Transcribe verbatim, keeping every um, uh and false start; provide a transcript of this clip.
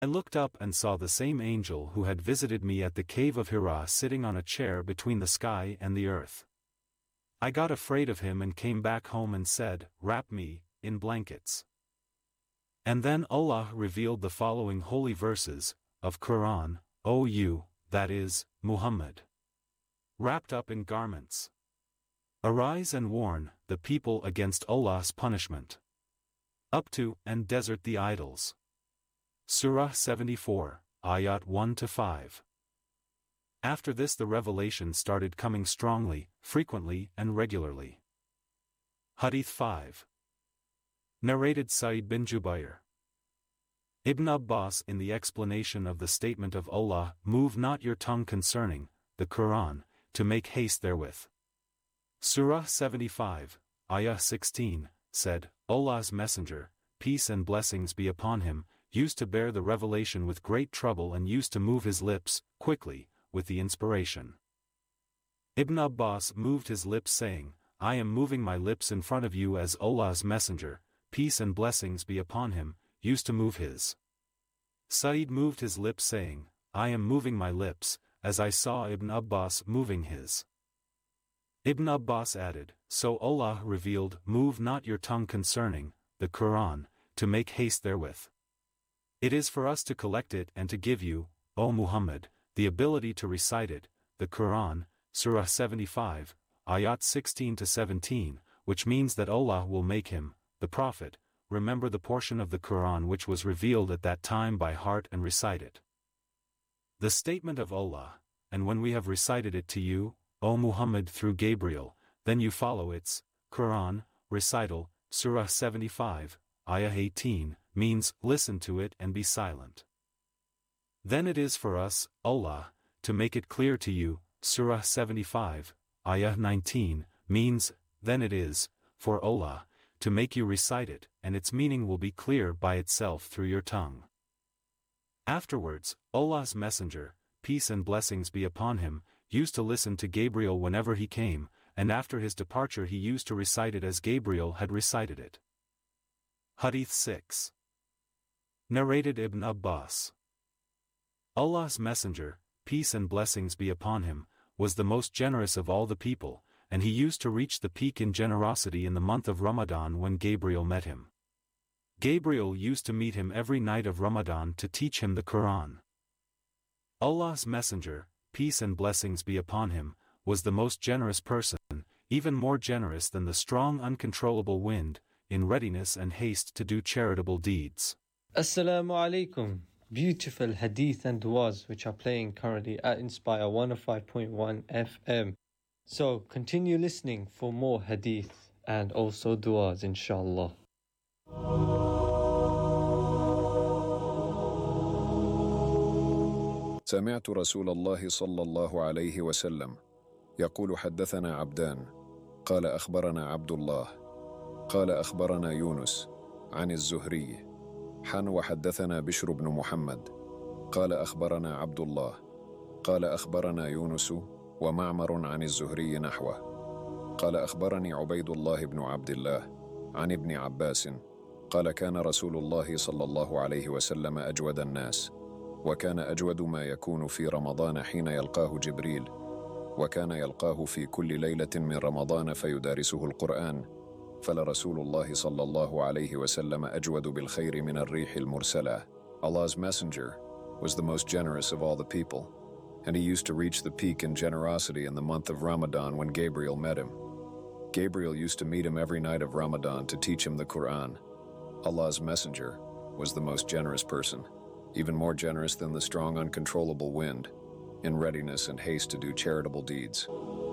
I looked up and saw the same angel who had visited me at the cave of Hira sitting on a chair between the sky and the earth. I got afraid of him and came back home and said, "Wrap me in blankets." And then Allah revealed the following holy verses of Quran, "O you, that is, Muhammad, wrapped up in garments, arise and warn the people against Allah's punishment. Up to and desert the idols." Surah seventy-four, Ayat one to five. After this the revelation started coming strongly, frequently and regularly. Hadith five. Narrated Sa'id bin Jubayr. Ibn Abbas in the explanation of the statement of Allah, "Move not your tongue concerning the Quran, to make haste therewith." Surah seventy-five, Ayah sixteen, said, Allah's Messenger, peace and blessings be upon him, used to bear the revelation with great trouble and used to move his lips, quickly, with the inspiration. Ibn Abbas moved his lips saying, "I am moving my lips in front of you as Allah's Messenger, peace and blessings be upon him, used to move his." Sa'id moved his lips saying, "I am moving my lips, as I saw Ibn Abbas moving his." Ibn Abbas added, "So Allah revealed, move not your tongue concerning the Quran, to make haste therewith. It is for us to collect it and to give you, O Muhammad, the ability to recite it, the Quran." Surah seventy-five, Ayat sixteen to seventeen, which means that Allah will make him, the Prophet, remember the portion of the Quran which was revealed at that time by heart and recite it. The statement of Allah, "And when we have recited it to you, O Muhammad through Gabriel, then you follow its Quran recital." Surah seventy-five, Ayah eighteen, means, listen to it and be silent. Then it is for us, Allah, to make it clear to you. Surah seventy-five, Ayah nineteen, means, then it is, for Allah, to make you recite it, and its meaning will be clear by itself through your tongue. Afterwards, Allah's Messenger, peace and blessings be upon him, used to listen to Gabriel whenever he came, and after his departure he used to recite it as Gabriel had recited it. Hadith six. Narrated Ibn Abbas. Allah's Messenger, peace and blessings be upon him, was the most generous of all the people, and he used to reach the peak in generosity in the month of Ramadan when Gabriel met him. Gabriel used to meet him every night of Ramadan to teach him the Quran. Allah's Messenger, peace and blessings be upon him, was the most generous person, even more generous than the strong uncontrollable wind, in readiness and haste to do charitable deeds. Assalamu alaikum. Beautiful hadith and du'as which are playing currently at Inspire one oh five point one F M. So continue listening for more hadith and also du'as, inshallah. سمعت رسول الله صلى الله عليه وسلم يقول: حدثنا عبدان قال أخبرنا عبد الله قال أخبرنا يونس عن الزهري حن وحدثنا بشر بن محمد قال أخبرنا عبد الله قال أخبرنا يونس ومعمر عن الزهري نحوه قال أخبرني عبيد الله بن عبد الله عن ابن عباس قال: كان رسول الله صلى الله عليه وسلم أجود الناس، وكان أجود ما يكون في رمضان حين يلقاه جبريل، وكان يلقاه في كل ليلة من رمضان فيدارسه القرآن، فلرسول الله صلى الله عليه وسلم أجود بالخير من الريح المرسلة. Allah's Messenger was the most generous of all the people, and he used to reach the peak in generosity in the month of Ramadan when Gabriel met him. Gabriel used to meet him every night of Ramadan to teach him the Quran. Allah's Messenger was the most generous person, even more generous than the strong uncontrollable wind, in readiness and haste to do charitable deeds.